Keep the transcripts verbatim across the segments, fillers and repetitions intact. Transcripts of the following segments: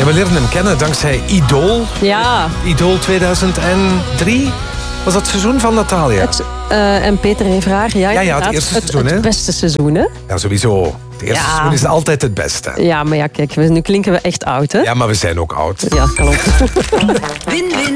Ja, we leren hem kennen dankzij Idol. Ja. Idol tweeduizend drie. Was dat het seizoen van Natalia? Het, uh, en Peter Evraar. Ja, ja, ja, het eerste het, seizoen. Het, het beste seizoen, hè? Ja, sowieso. Het eerste ja. seizoen is altijd het beste. Ja, maar ja, kijk, nu klinken we echt oud, hè? Ja, maar we zijn ook oud. Ja, klopt. Win-win.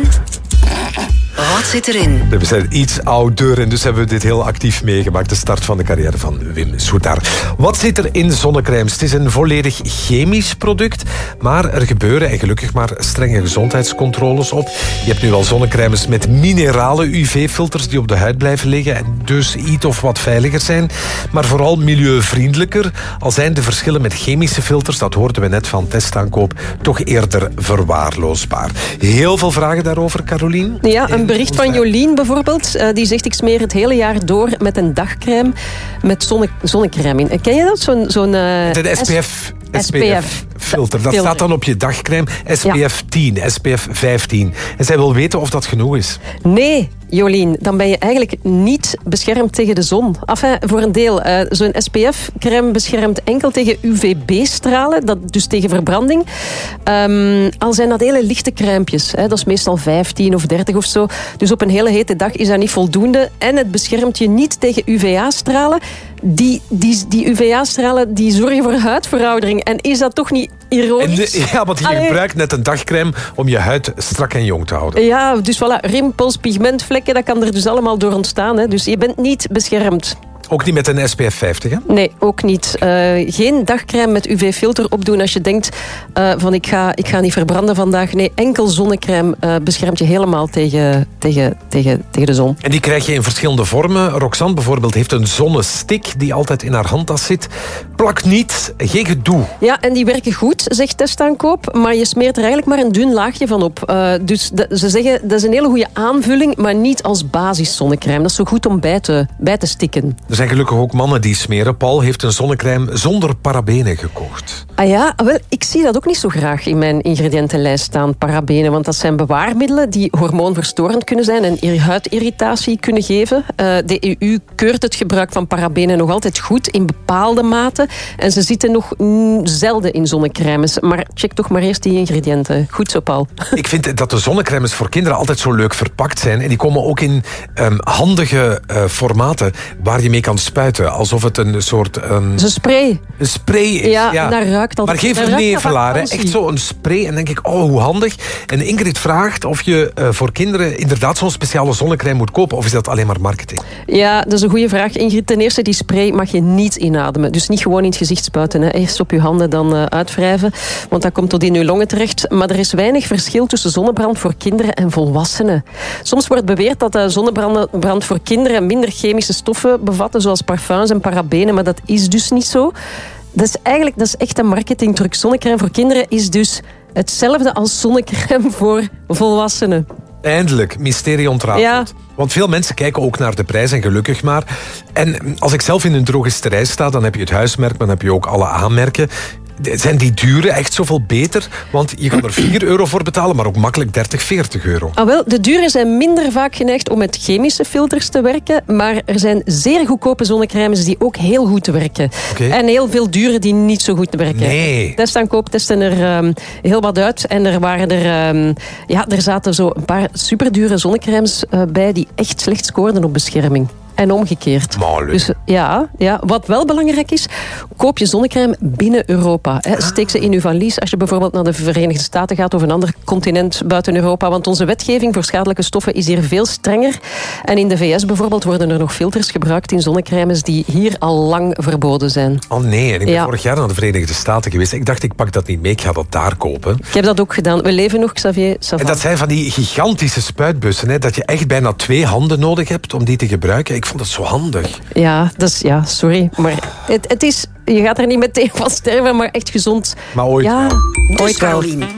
Wat zit erin? We zijn iets ouder en dus hebben we dit heel actief meegemaakt. De start van de carrière van Wim Soetar. Wat zit er in zonnecrèmes? Het is een volledig chemisch product, maar er gebeuren, en gelukkig maar, strenge gezondheidscontroles op. Je hebt nu al zonnecrèmes met minerale U V-filters die op de huid blijven liggen en dus iets of wat veiliger zijn, maar vooral milieuvriendelijker. Al zijn de verschillen met chemische filters, dat hoorden we net van testaankoop, toch eerder verwaarloosbaar. Heel veel vragen daarover, Carolien? Ja, een bericht van Jolien bijvoorbeeld. Uh, die zegt, ik smeer het hele jaar door met een dagcrème met zonne, zonnecrème in. Ken je dat? Zo'n... zo'n uh, de S P F... S P F-filter. Dat staat dan op je dagcrème. S P F tien, S P F vijftien. En zij wil weten of dat genoeg is. Nee, Jolien, dan ben je eigenlijk niet beschermd tegen de zon. Enfin, voor een deel. Uh, Zo'n S P F-crème beschermt enkel tegen U V B-stralen, dat, dus tegen verbranding. Um, al zijn dat hele lichte crèmpjes. Hè, dat is meestal vijftien of dertig of zo. Dus op een hele hete dag is dat niet voldoende. En het beschermt je niet tegen U V A-stralen. Die, die, die U V A-stralen die zorgen voor huidveroudering. En is dat toch niet ironisch? En, ja, want je Allee. gebruikt net een dagcrème om je huid strak en jong te houden. Ja, dus voilà, rimpels, pigmentvlekken, dat kan er dus allemaal door ontstaan. Hè. Dus je bent niet beschermd. Ook niet met een S P F vijftig, hè? Nee, ook niet. Uh, geen dagcrème met U V-filter opdoen als je denkt uh, van ik ga, ik ga niet verbranden vandaag. Nee, enkel zonnecrème uh, beschermt je helemaal tegen, tegen, tegen, tegen de zon. En die krijg je in verschillende vormen. Roxanne bijvoorbeeld heeft een zonnestick die altijd in haar handtas zit. Plakt niet, geen gedoe. Ja, en die werken goed, zegt testaankoop. Maar je smeert er eigenlijk maar een dun laagje van op. Uh, dus de, ze zeggen, dat is een hele goede aanvulling, maar niet als basis zonnecrème. Dat is zo goed om bij te, bij te stikken. Er zijn gelukkig ook mannen die smeren. Paul heeft een zonnecrème zonder parabenen gekocht. Ah ja, wel, ik zie dat ook niet zo graag in mijn ingrediëntenlijst staan, parabenen. Want dat zijn bewaarmiddelen die hormoonverstorend kunnen zijn en huidirritatie kunnen geven. Uh, de E U keurt het gebruik van parabenen nog altijd goed in bepaalde mate. En ze zitten nog mm, zelden in zonnecrèmes. Maar check toch maar eerst die ingrediënten. Goed zo, Paul. Ik vind dat de zonnecrèmes voor kinderen altijd zo leuk verpakt zijn. En die komen ook in um, handige uh, formaten waar je mee kan spuiten. Alsof het een soort... Um, een spray. Een spray is, ja. ja. Daar ruikt al... Maar geen vernevelaar, hè. Echt zo een spray. En dan denk ik, oh, hoe handig. En Ingrid vraagt of je uh, voor kinderen inderdaad zo'n speciale zonnecrème moet kopen. Of is dat alleen maar marketing? Ja, dat is een goede vraag, Ingrid. Ten eerste, die spray mag je niet inademen. Dus niet gewoon in het gezicht spuiten. Hè. Eerst op je handen, dan uh, uitwrijven. Want dat komt tot in je longen terecht. Maar er is weinig verschil tussen zonnebrand voor kinderen en volwassenen. Soms wordt beweerd dat uh, zonnebrand voor kinderen minder chemische stoffen bevatten, zoals parfums en parabenen. Maar dat is dus niet zo. Dat is eigenlijk dat is echt een marketingtruc. Zonnecrème voor kinderen is dus hetzelfde als zonnecrème voor volwassenen. Eindelijk, mysterie ontrafeld. Ja. Want veel mensen kijken ook naar de prijs en gelukkig maar. En als ik zelf in een drogisterij sta, dan heb je het huismerk, maar dan heb je ook alle aanmerken. Zijn die duren echt zoveel beter? Want je kan er vier euro voor betalen, maar ook makkelijk dertig, veertig euro. Ah, wel, de duren zijn minder vaak geneigd om met chemische filters te werken, maar er zijn zeer goedkope zonnecrèmes die ook heel goed werken. Okay. En heel veel dure die niet zo goed werken. Nee. Testaankoop testen er um, heel wat uit. En er waren er, um, ja, er zaten zo een paar superdure zonnecrèmes uh, bij die echt slecht scoorden op bescherming. En omgekeerd. Dus, ja, ja, wat wel belangrijk is, koop je zonnecrème binnen Europa. Hè. Steek ze in uw valies als je bijvoorbeeld naar de Verenigde Staten gaat of een ander continent buiten Europa. Want onze wetgeving voor schadelijke stoffen is hier veel strenger. En in de V S bijvoorbeeld worden er nog filters gebruikt in zonnecrèmes die hier al lang verboden zijn. Oh nee, en ik ben ja. vorig jaar naar de Verenigde Staten geweest. Ik dacht, ik pak dat niet mee, ik ga dat daar kopen. Ik heb dat ook gedaan. We leven nog, Xavier. En dat zijn van die gigantische spuitbussen, hè, dat je echt bijna twee handen nodig hebt om die te gebruiken. Ik vond dat zo handig. Ja, dat is, ja, sorry. Maar het, het is, je gaat er niet meteen van sterven, maar echt gezond. Maar ooit ja, wel. Ooit wel.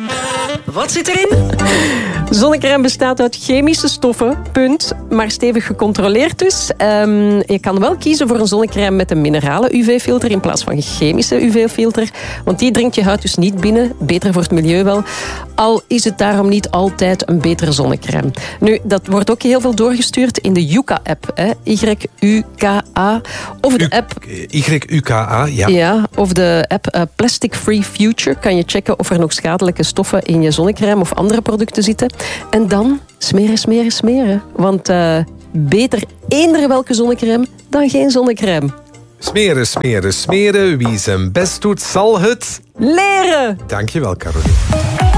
Wat zit erin? Zonnecrème bestaat uit chemische stoffen, punt. Maar stevig gecontroleerd dus. Um, je kan wel kiezen voor een zonnecrème met een minerale U V-filter in plaats van een chemische U V-filter. Want die dringt je huid dus niet binnen. Beter voor het milieu wel. Al is het daarom niet altijd een betere zonnecrème. Nu, dat wordt ook heel veel doorgestuurd in de Yuka-app. Y U K A. Of de app... Y U K A, ja. Ja, of de app uh, Plastic Free Future kan je checken of er nog schadelijke stoffen in je zonnecrème of andere producten zitten. En dan smeren, smeren, smeren. Want uh, beter eender welke zonnecrème dan geen zonnecrème. Smeren, smeren, smeren. Wie zijn best doet, zal het... leren! Dankjewel, Caroline.